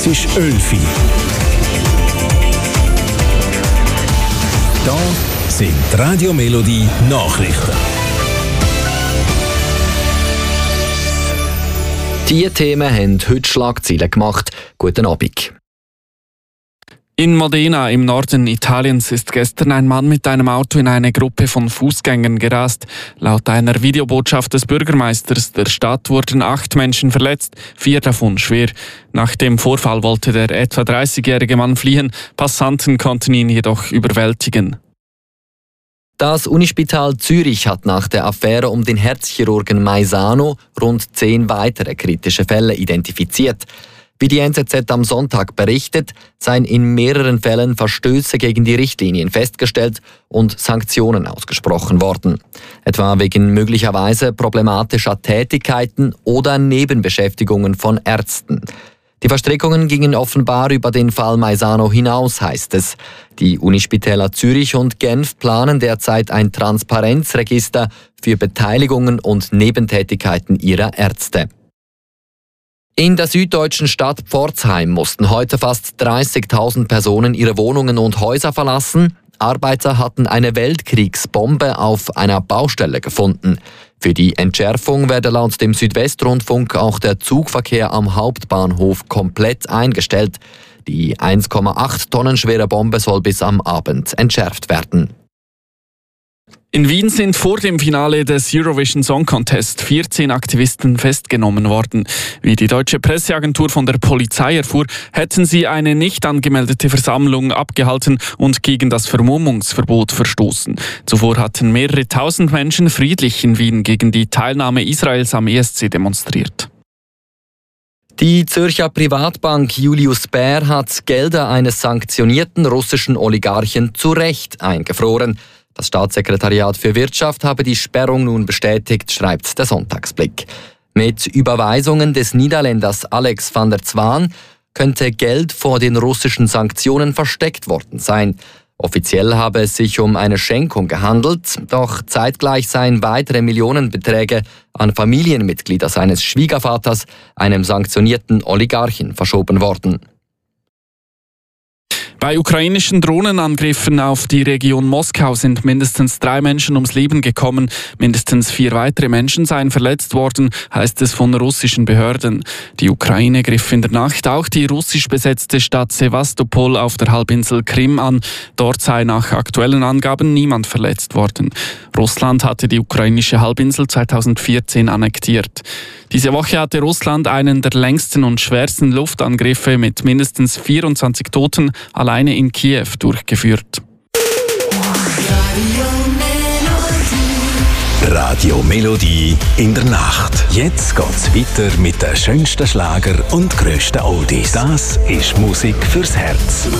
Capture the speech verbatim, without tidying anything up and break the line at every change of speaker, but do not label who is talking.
Es ist elfi. Da sind die Radio Melodie Nachrichten.
Diese Themen haben heute Schlagzeilen gemacht. Guten Abend.
In Modena im Norden Italiens ist gestern ein Mann mit einem Auto in eine Gruppe von Fußgängern gerast. Laut einer Videobotschaft des Bürgermeisters der Stadt wurden acht Menschen verletzt, vier davon schwer. Nach dem Vorfall wollte der etwa dreißigjährige Mann fliehen, Passanten konnten ihn jedoch überwältigen.
Das Unispital Zürich hat nach der Affäre um den Herzchirurgen Maisano rund zehn weitere kritische Fälle identifiziert. Wie die N Z Z am Sonntag berichtet, seien in mehreren Fällen Verstöße gegen die Richtlinien festgestellt und Sanktionen ausgesprochen worden. Etwa wegen möglicherweise problematischer Tätigkeiten oder Nebenbeschäftigungen von Ärzten. Die Verstrickungen gingen offenbar über den Fall Maisano hinaus, heißt es. Die Unispitäler Zürich und Genf planen derzeit ein Transparenzregister für Beteiligungen und Nebentätigkeiten ihrer Ärzte. In der süddeutschen Stadt Pforzheim mussten heute fast dreißigtausend Personen ihre Wohnungen und Häuser verlassen. Arbeiter hatten eine Weltkriegsbombe auf einer Baustelle gefunden. Für die Entschärfung werde laut dem Südwestrundfunk auch der Zugverkehr am Hauptbahnhof komplett eingestellt. Die eins Komma acht Tonnen schwere Bombe soll bis am Abend entschärft werden.
In Wien sind vor dem Finale des Eurovision Song Contest vierzehn Aktivisten festgenommen worden. Wie die deutsche Presseagentur von der Polizei erfuhr, hätten sie eine nicht angemeldete Versammlung abgehalten und gegen das Vermummungsverbot verstoßen. Zuvor hatten mehrere tausend Menschen friedlich in Wien gegen die Teilnahme Israels am E S C demonstriert.
Die Zürcher Privatbank Julius Baer hat Gelder eines sanktionierten russischen Oligarchen zu Recht eingefroren. Das Staatssekretariat für Wirtschaft habe die Sperrung nun bestätigt, schreibt der Sonntagsblick. Mit Überweisungen des Niederländers Alex van der Zwaan könnte Geld vor den russischen Sanktionen versteckt worden sein. Offiziell habe es sich um eine Schenkung gehandelt, doch zeitgleich seien weitere Millionenbeträge an Familienmitglieder seines Schwiegervaters, einem sanktionierten Oligarchen, verschoben worden.
Bei ukrainischen Drohnenangriffen auf die Region Moskau sind mindestens drei Menschen ums Leben gekommen. Mindestens vier weitere Menschen seien verletzt worden, heißt es von russischen Behörden. Die Ukraine griff in der Nacht auch die russisch besetzte Stadt Sewastopol auf der Halbinsel Krim an. Dort sei nach aktuellen Angaben niemand verletzt worden. Russland hatte die ukrainische Halbinsel zweitausendvierzehn annektiert. Diese Woche hatte Russland einen der längsten und schwersten Luftangriffe mit mindestens vierundzwanzig Toten alleine in Kiew durchgeführt.
Radio Melodie in der Nacht. Jetzt geht's weiter mit den schönsten Schlager und grössten Oldies. Das ist Musik fürs Herz.